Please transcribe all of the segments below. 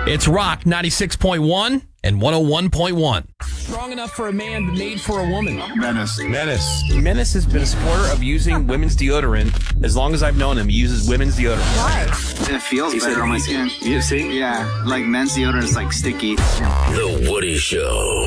It's Rock 96.1 and 101.1. Strong enough for a man, but made for a woman. Menace. Menace has been a supporter of using women's deodorant. As long as I've known him, he uses women's deodorant. Why? It feels better on my skin. You see? Yeah, like men's deodorant is like sticky. The Woody Show.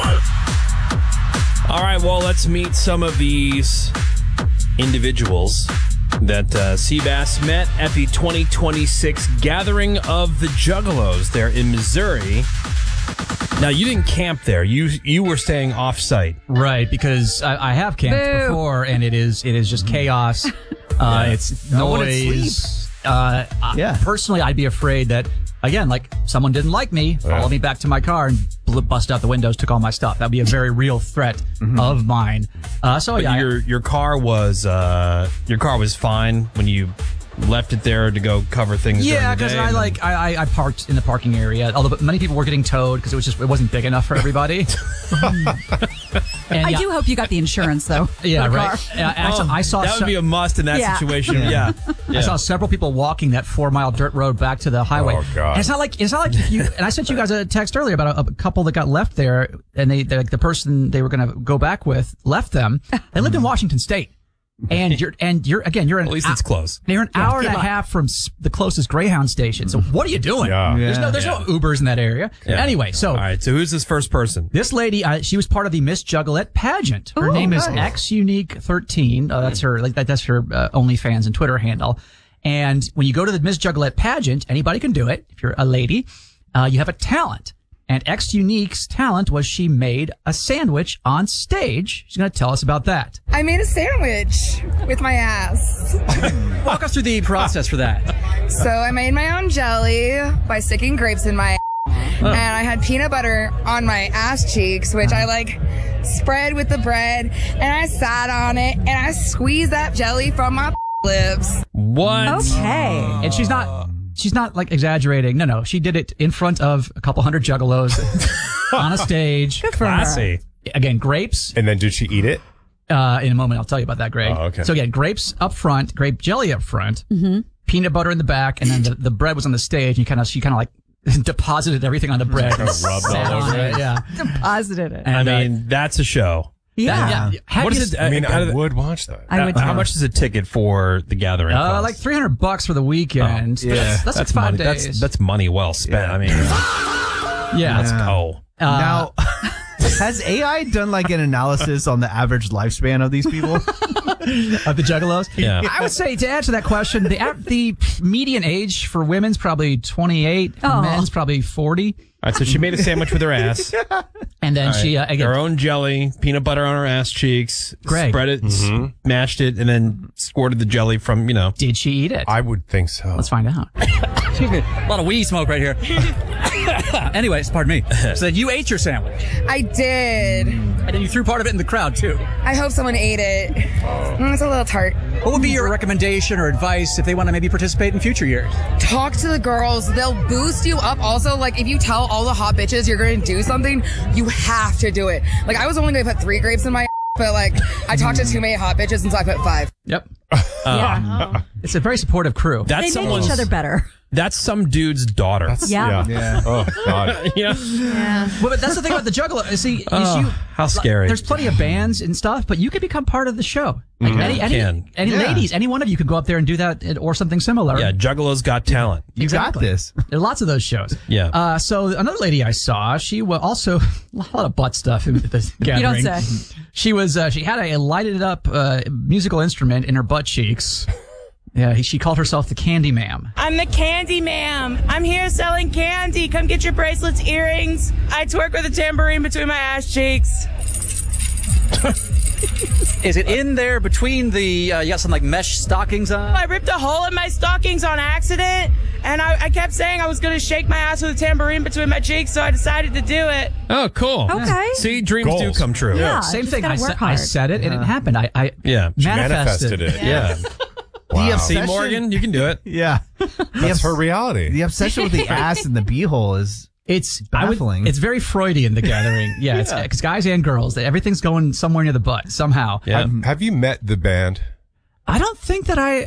All right, well, let's meet some of these individuals that Seabass met at the 2026 Gathering of the Juggalos there in Missouri. Now, you didn't camp there. You were staying off-site. Right, because I have camped before, and it is just chaos. It's noise. Personally, I'd be afraid that, again, like someone didn't like me, followed me back to my car and bust out the windows, took all my stuff. That'd be a very real threat of mine. Your car was fine when you left it there to go cover things. Yeah, because I parked in the parking area. Although many people were getting towed because it wasn't big enough for everybody. I do hope you got the insurance though. Yeah, right. I saw that would be a must in that situation. Yeah. I saw several people walking that 4-mile dirt road back to the highway. Oh God! And it's not like if you. And I sent you guys a text earlier about a couple that got left there, and the person they were going to go back with left them. They lived in Washington State. And you're at least it's close. You're an hour and a half from the closest Greyhound station. So what are you doing? There's no Ubers in that area. Yeah. Anyway, all right. So who's this first person? This lady, she was part of the Miss Juggalette pageant. Her name is XUnique13. That's her OnlyFans and Twitter handle. And when you go to the Miss Juggalette pageant, anybody can do it. If you're a lady, you have a talent. And XUnique's talent was she made a sandwich on stage. She's going to tell us about that. I made a sandwich with my ass. Walk us through the process for that. So I made my own jelly by sticking grapes in my and I had peanut butter on my ass cheeks, which I spread with the bread, and I sat on it, and I squeezed that jelly from my lips. What? Okay. And she's not exaggerating. No. She did it in front of a couple hundred juggalos on a stage. Good for her. Again, grapes. And then did she eat it? In a moment, I'll tell you about that, Greg. Oh, okay. So again, grapes up front, grape jelly up front, peanut butter in the back, and then the bread was on the stage. And she kind of deposited everything on the bread. Kind of rubbed all over it. Yeah. Deposited it. And, that's a show. Yeah. What is it? I would watch that. I would how much is a ticket for the Gathering? like $300 for the weekend. That's 5 money. days. That's money well spent. Yeah. I mean, Now, has AI done an analysis on the average lifespan of these people? Of the juggalos? Yeah. I would say, to answer that question, the median age for women's probably 28, for men's probably 40. All right, so she made a sandwich with her ass. And then she, again, her own jelly, peanut butter on her ass cheeks, Greg. spread it, mashed it, and then squirted the jelly from, Did she eat it? I would think so. Let's find out. Excuse me. A lot of weed smoke right here. Anyways, pardon me. So you ate your sandwich. I did. And then you threw part of it in the crowd, too. I hope someone ate it. It's a little tart. What would be your recommendation or advice if they want to maybe participate in future years? Talk to the girls. They'll boost you up. Also, if you tell all the hot bitches you're going to do something, you have to do it. I was only going to put 3 grapes in my but I talked to too many hot bitches, and so I put 5. Yep. Yeah. It's a very supportive crew. They make each other better. That's some dude's daughter. Yeah. Oh, God. Yeah. Well, but that's the thing about the Juggalo. See, how scary. There's plenty of bands and stuff, but you could become part of the show. Any ladies, any one of you could go up there and do that or something similar. Yeah, Juggalo's Got Talent. You got this. There are lots of those shows. Yeah. So another lady I saw, she was also a lot of butt stuff in the gathering. You don't say. She was. She had a lighted up musical instrument in her butt cheeks. Yeah, she called herself the Candy Ma'am. I'm the Candy Ma'am. I'm here selling candy. Come get your bracelets, earrings. I twerk with a tambourine between my ass cheeks. Is it in there between the, you got some mesh stockings on? I ripped a hole in my stockings on accident, and I kept saying I was going to shake my ass with a tambourine between my cheeks, so I decided to do it. Oh, cool. Okay. See, dreams do come true. Yeah. Same thing. I said it, and it happened. I manifested it. Yeah. Wow. See, Morgan, you can do it. Yeah. That's her reality. The obsession with the ass and the beehole is baffling. It's very Freudian, the gathering. Yeah, it's guys and girls. Everything's going somewhere near the butt somehow. Yeah. Have you met the band? I don't think that I